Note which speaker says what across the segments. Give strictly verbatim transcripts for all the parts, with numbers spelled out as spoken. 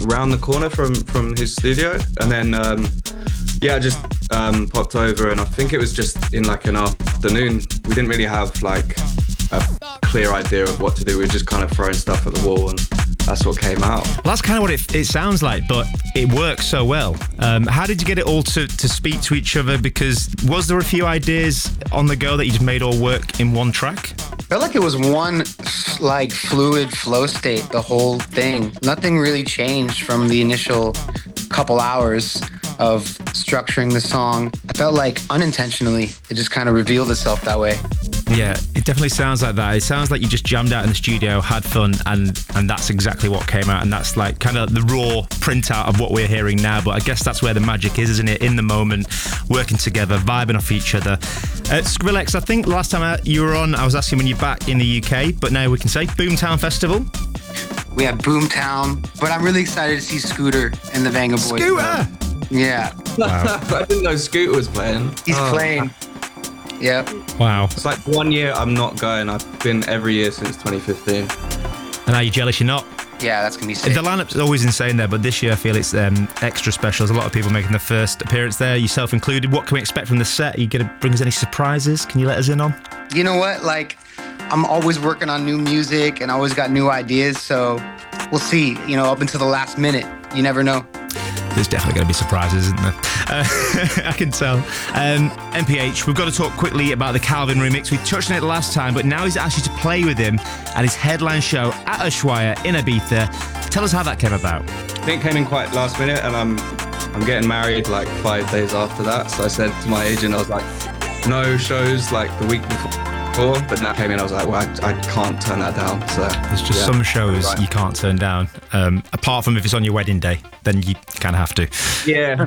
Speaker 1: round the corner from, from his studio. And then, um, yeah, I just um, popped over, and I think it was just in like an afternoon. We didn't really have like a clear idea of what to do. We were just kind of throwing stuff at the wall, and that's what came out.
Speaker 2: Well, that's kind of what it, it sounds like, but it works so well. Um, how did you get it all to, to speak to each other? Because was there a few ideas on the go that you just made all work in one track?
Speaker 3: I felt like it was one like fluid flow state, the whole thing. Nothing really changed from the initial couple hours of structuring the song. I felt like unintentionally, it just kind of revealed itself that way.
Speaker 2: Yeah, it definitely sounds like that. It sounds like you just jammed out in the studio, had fun, and and that's exactly what came out. And that's like kind of the raw printout of what we're hearing now. But I guess that's where the magic is, isn't it? In the moment, working together, vibing off each other. Uh, Skrillex, I think last time I, you were on, I was asking when you're back in the U K, but now we can say Boomtown Festival.
Speaker 3: We have Boomtown, but I'm really excited to see Scooter and the Vanga Boys.
Speaker 2: Scooter!
Speaker 3: Yeah.
Speaker 1: Wow. I didn't know Scooter was playing.
Speaker 3: He's
Speaker 1: oh.
Speaker 3: playing. Yep.
Speaker 2: Wow.
Speaker 1: It's like one year I'm not going. I've been every year since twenty fifteen.
Speaker 2: And are you jealous you're not?
Speaker 3: Yeah, that's going to be sick.
Speaker 2: The lineup's always insane there, but this year I feel it's um, extra special. There's a lot of people making their first appearance there, yourself included. What can we expect from the set? Are you going to bring us any surprises? Can you let us in on?
Speaker 3: You know what? Like, I'm always working on new music and I always got new ideas, so we'll see. You know, up until the last minute. You never know.
Speaker 2: There's definitely going to be surprises, isn't there? Uh, I can tell. Um, M P H, we've got to talk quickly about the Calvin remix. We touched on it last time, but now he's asked you to play with him at his headline show at Ushuaia in Ibiza. Tell us how that came about.
Speaker 1: I think it came in quite last minute, and I'm I'm getting married like five days after that. So I said to my agent, I was like, no shows like the week before, but now came in, I was like, well, I, I can't turn that down. So
Speaker 2: there's just yeah, some shows right. you can't turn down, um, apart from if it's on your wedding day, then you kind of have to.
Speaker 1: Yeah.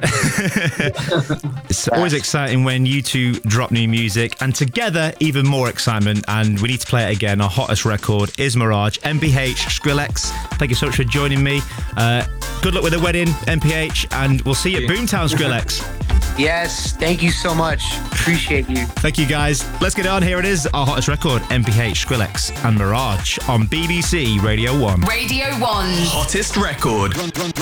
Speaker 2: It's always exciting when you two drop new music, and together, even more excitement. And we need to play it again. Our hottest record is Mirage. M P H, Skrillex, thank you so much for joining me. Uh, good luck with the wedding, M P H, and we'll see you at Boomtown, Skrillex.
Speaker 3: Yes, thank you so much. Appreciate you.
Speaker 2: Thank you, guys. Let's get it on. Here it is, our hottest record, M P H, Skrillex, and Mirage on B B C Radio one.
Speaker 4: Radio one.
Speaker 5: Hottest record.